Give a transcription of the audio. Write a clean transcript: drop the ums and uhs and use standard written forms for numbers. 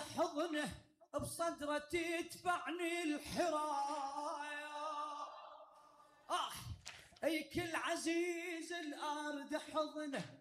حضنه بصدره تتبعني الحرايا. اي كل عزيز الارض حضنه